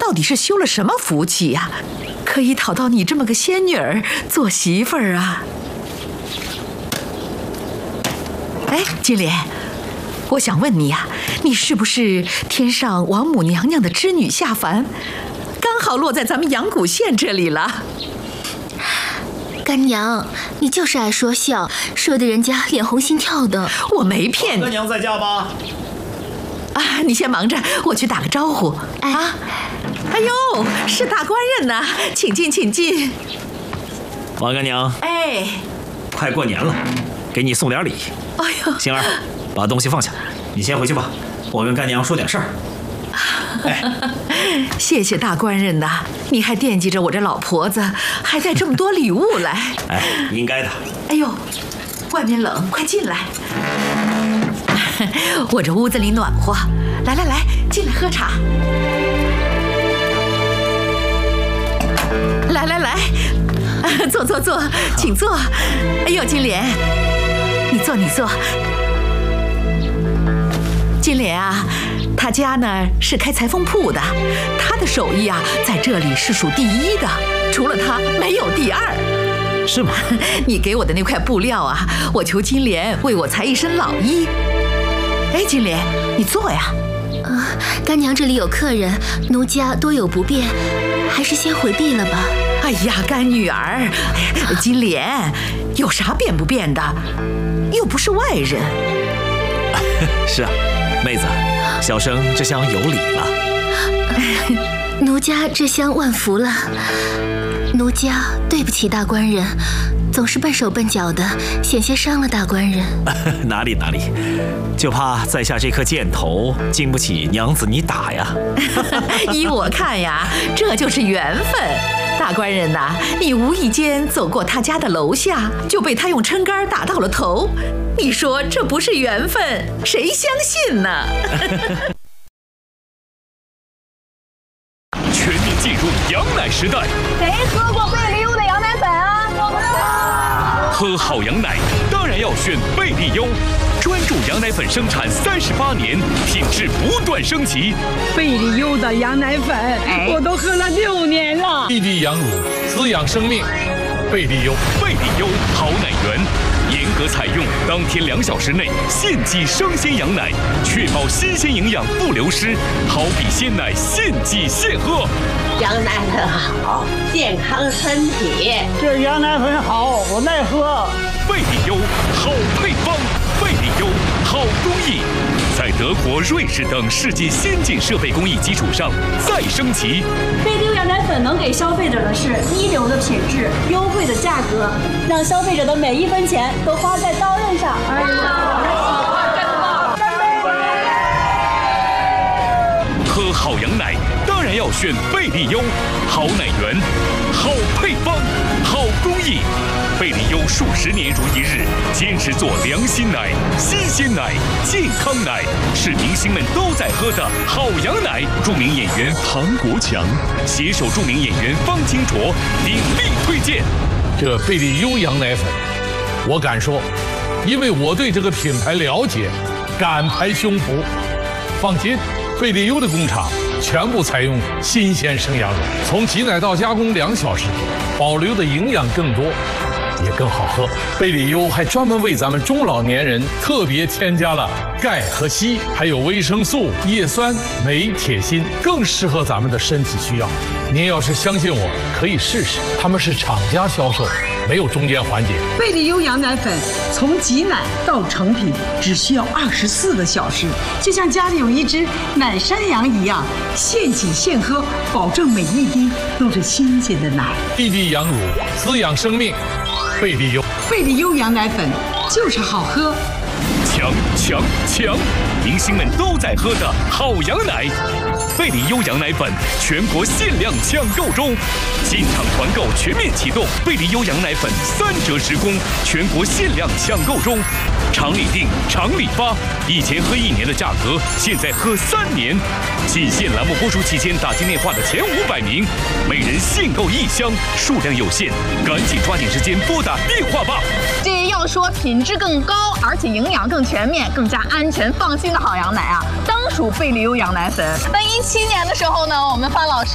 到底是修了什么福气呀，可以讨到你这么个仙女儿做媳妇儿啊？哎，金莲，我想问你呀，你是不是天上王母娘娘的织女下凡，刚好落在咱们阳谷县这里了？ 干娘，你就是爱说笑，说的人家脸红心跳的。 我没骗你。 干娘在家吧？ 啊，你先忙着，我去打个招呼。啊，哎呦，是大官人呐，请进，请进。 王干娘， 哎， 快过年了，给你送点礼。 哎呦， 星儿，把东西放下，你先回去吧，我跟干娘说点事儿。哎， 谢谢大官人呐，你还惦记着我这老婆子，还带这么多礼物来。 哎，应该的。 哎呦，外面冷，快进来。我这屋子里暖和，来，进来喝茶。来，坐，请坐。哎呦，金莲，你坐。金莲啊，他家呢是开裁缝铺的，他的手艺啊在这里是数第一的，除了他没有第二。 是吗？ 你给我的那块布料啊，我求金莲为我裁一身老衣。哎，金莲，你坐呀。 干娘这里有客人，奴家多有不便，还是先回避了吧。 哎呀，干女儿，金莲，有啥便不便的？又不是外人。 是啊，妹子，小生这厢有礼了。 奴家这厢万福了。奴家对不起大官人，总是笨手笨脚的，险些伤了大官人。 哪里，就怕在下这颗箭头经不起娘子你打呀。 依我看呀，这就是缘分。大官人呐，你无意间走过他家的楼下，就被他用撑杆打到了头，你说这不是缘分，谁相信呢？ 全面进入羊奶时代。 谁喝过贝利优的羊奶粉啊？我们喝好羊奶当然要选贝利优，专注羊奶粉生产38年，品质不断升级。 贝利优的羊奶粉，我都喝了6年了。 一滴羊乳，滋养生命。贝利优， 贝利优好奶源，严格采用当天2小时内现挤生鲜羊奶，确保新鲜营养不流失，好比鲜奶现挤现喝。 羊奶粉好，健康身体。 这羊奶粉好，我耐喝。 贝利优好配方，贝利优好工艺，在德国、瑞士等世界先进设备工艺基础上再升级。 贝利优羊奶粉能给消费者的是一流的品质、优惠的价格，让消费者的每1分钱都花在刀刃上。 喝好羊奶当然要选贝利优，好奶源，好配方，好工艺。贝利优数10年如一日，坚持做良心奶、新鲜奶、健康奶，是明星们都在喝的好羊奶。著名演员唐国强携手著名演员方清卓鼎力推荐这贝利优羊奶粉，我敢说，因为我对这个品牌了解，敢拍胸脯。放心，贝利优的工厂全部采用新鲜生羊乳，从挤奶到加工2小时，保留的营养更多，也更好喝。贝利优还专门为咱们中老年人特别添加了钙和硒，还有维生素、叶酸、镁、铁、锌，更适合咱们的身体需要。您要是相信我，可以试试，他们是厂家销售，没有中间环节。 贝利优羊奶粉从挤奶到成品只需要24个小时，就像家里有一只奶山羊一样，现挤现喝，保证每一滴都是新鲜的奶。 一滴羊乳，滋养生命。贝利优， 贝利优羊奶粉就是好喝。 强！明星们都在喝的好羊奶，贝利优羊奶粉全国限量抢购中，进场团购全面启动，贝利优羊奶粉3折10供，全国限量抢购中，厂里订，厂里发，以前喝1年的价格，现在喝3年。仅限栏目播出期间打进电话的前500名，每人限购1箱，数量有限，赶紧抓紧时间拨打电话吧。 这要说品质更高，而且营养更全面、更加安全放心的好羊奶啊，当属贝利优羊奶粉。在17年的时候呢，我们范老师